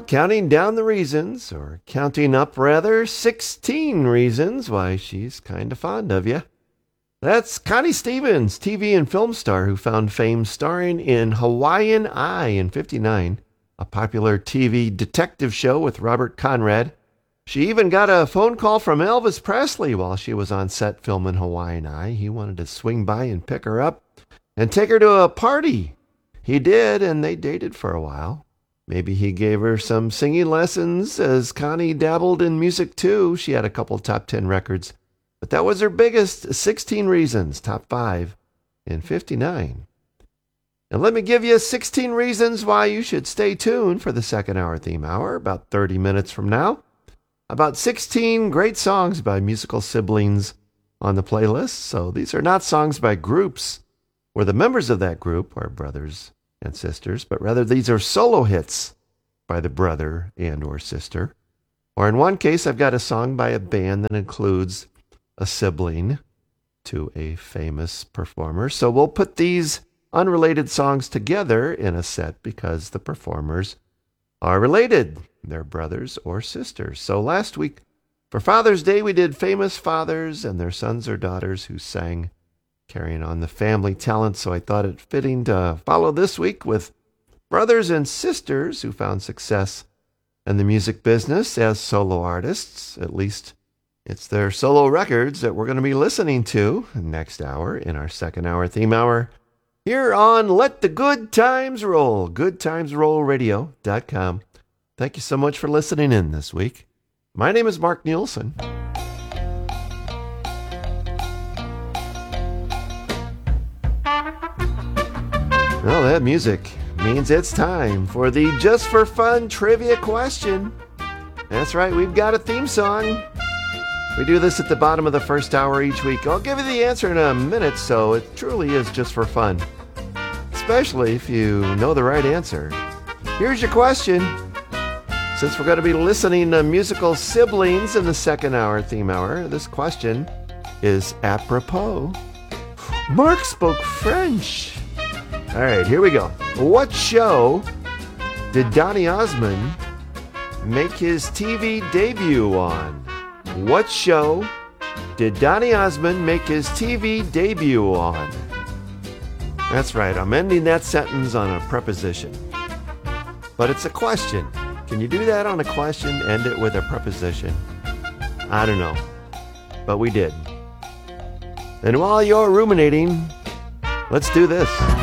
counting down the reasons, or counting up rather, 16 reasons why she's kind of fond of you. That's Connie Stevens, TV and film star who found fame starring in Hawaiian Eye in '59, a popular TV detective show with Robert Conrad. She even got a phone call from Elvis Presley while she was on set filming Hawaiian Eye. He wanted to swing by and pick her up and take her to a party. He did, and they dated for a while. Maybe he gave her some singing lessons, as Connie dabbled in music too. She had a couple top 10 records, but that was her biggest, 16 Reasons, top 5 in '59. And let me give you 16 reasons why you should stay tuned for the second hour theme hour, about 30 minutes from now. About 16 great songs by musical siblings on the playlist. So these are not songs by groups where the members of that group are brothers and sisters, but rather these are solo hits by the brother and or sister. Or in one case, I've got a song by a band that includes a sibling to a famous performer. So we'll put these unrelated songs together in a set because the performers are related. They're brothers or sisters. So last week, for Father's Day, we did famous fathers and their sons or daughters who sang, carrying on the family talent. So I thought it fitting to follow this week with brothers and sisters who found success in the music business as solo artists. At least it's their solo records that we're going to be listening to next hour in our second hour theme hour here on Let the Good Times Roll, goodtimesrollradio.com. Thank you so much for listening in this week. My name is Mark Nielsen. Well, that music means it's time for the Just for Fun trivia question. That's right, we've got a theme song. We do this at the bottom of the first hour each week. I'll give you the answer in a minute, so it truly is just for fun. Especially if you know the right answer. Here's your question. Since we're going to be listening to musical siblings in the second hour theme hour, this question is apropos. Mark spoke French. All right, here we go. What show did Donny Osmond make his TV debut on? What show did Donny Osmond make his TV debut on? That's right, I'm ending that sentence on a preposition. But it's a question. Can you do that on a question? End it with a preposition? I don't know. But we did. And while you're ruminating, let's do this.